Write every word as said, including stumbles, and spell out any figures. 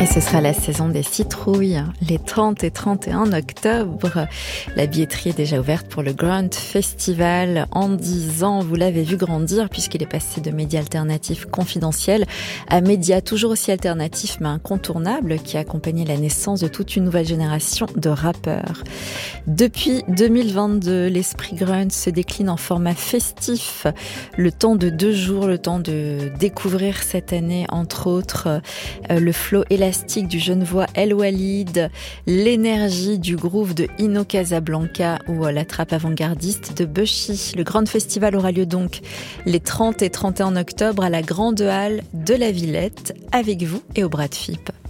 ce sera la saison des citrouilles, les trente et trente et un octobre. La billetterie est déjà ouverte pour le Grand Festival. En dix ans, vous l'avez vu grandir puisqu'il est passé de médias alternatifs confidentiels à médias toujours aussi alternatifs mais incontournables qui a accompagné la naissance de toute une nouvelle génération de rappeurs. Depuis deux mille vingt-deux, l'esprit grunge se décline en format festif. Le temps de deux jours, le temps de découvrir cette année, entre autres, euh, le flow élastique du Genevois El Walid, l'énergie du groove de Ino Casablanca ou la trappe avant-gardiste de Bushy. Le Grand Festival aura lieu donc les trente et trente et un octobre à la Grande Halle de la Villette, avec vous et au Bras de F I P.